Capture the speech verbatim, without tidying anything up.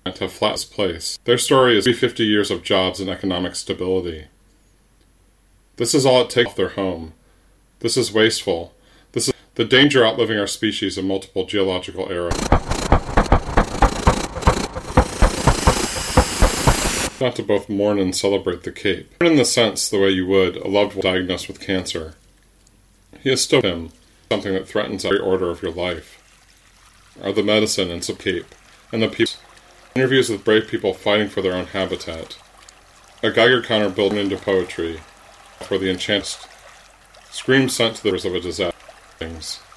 have flat this place. Their story is fifty years of jobs and economic stability. This is all it takes off their home. This is wasteful. This is the danger outliving our species in multiple geological eras. Not to both mourn and celebrate the Cape. In the sense the way you would a loved one diagnosed with cancer. He is still him, something that threatens every order of your life. Are the medicine and some Cape, and the people. Interviews with brave people fighting for their own habitat. A Geiger counter built into poetry, for the enchanted scream sent to the rivers of a disaster.